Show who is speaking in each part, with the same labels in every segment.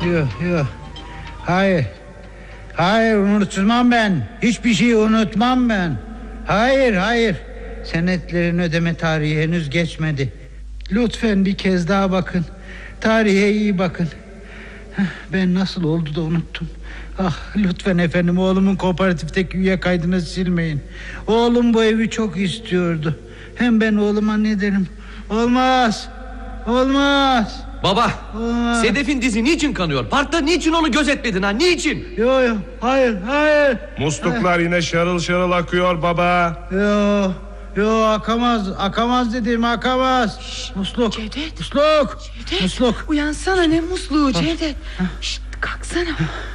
Speaker 1: Yok. Hayır. Hayır, unutmam ben. Hiçbir şeyi unutmam ben. Hayır. Senetlerin ödeme tarihi henüz geçmedi. Lütfen bir kez daha bakın. Tarihe iyi bakın. Ben nasıl oldu da unuttum. Lütfen efendim, oğlumun kooperatifteki üye kaydını silmeyin. Oğlum bu evi çok istiyordu. Hem ben oğluma ne derim? Olmaz.
Speaker 2: Baba, Sedef'in dizi niçin kanıyor? Parkta niçin onu gözetmedin ha? Niçin?
Speaker 1: Yok, hayır.
Speaker 3: Musluklar yine şarıl şarıl akıyor baba.
Speaker 1: Yok, akamaz dedim, akamaz. Musluk.
Speaker 4: Cevdet.
Speaker 1: Musluk.
Speaker 4: Uyansana, ne musluğu Cevdet. Şşt, kalksana.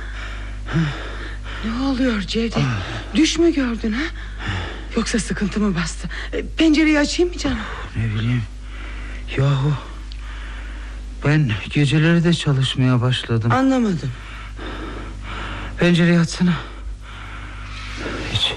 Speaker 4: Ne oluyor Cevdet? Düş mü gördün ha? Yoksa sıkıntı mı bastı? Pencereyi açayım mı canım?
Speaker 1: Ne bileyim. Yahu, ben geceleri de çalışmaya başladım.
Speaker 4: Anlamadım.
Speaker 1: Pencereyi açsana. Hiç.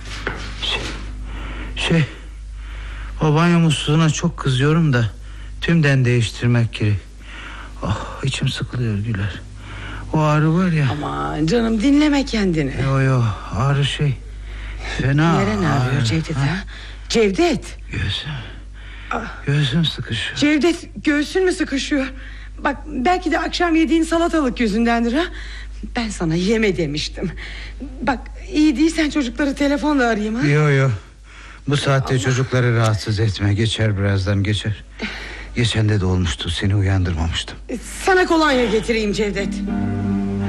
Speaker 1: O banyo musluğuna çok kızıyorum da tümden değiştirmek gerek. İçim sıkılıyor Güler. O ağrı var ya.
Speaker 4: Aman canım, dinleme kendini.
Speaker 1: Yo, ağrı fena.
Speaker 4: Neren ağrıyor Cevdet ha? Cevdet.
Speaker 1: Göğsüm sıkışıyor.
Speaker 4: Cevdet, göğsün mü sıkışıyor? Bak, belki de akşam yediğin salatalık yüzündendir ha? Ben sana yeme demiştim. Bak, iyi değilsen çocukları telefonla arayayım ha?
Speaker 1: Yo. Bu saatte çocukları rahatsız etme. Geçer, birazdan geçer. Geçen de olmuştu, seni uyandırmamıştım.
Speaker 4: Sana kolonya getireyim Cevdet.